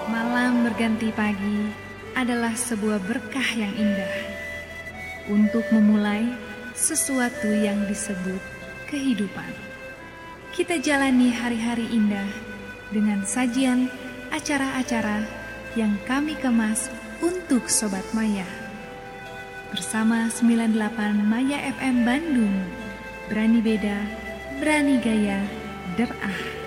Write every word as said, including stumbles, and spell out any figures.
Malam berganti pagi adalah sebuah berkah yang indah untuk memulai sesuatu yang disebut kehidupan. Kita jalani hari-hari indah dengan sajian acara-acara yang kami kemas untuk Sobat Maya. Bersama sembilan puluh delapan Maya F M Bandung, berani beda, berani gaya, derah.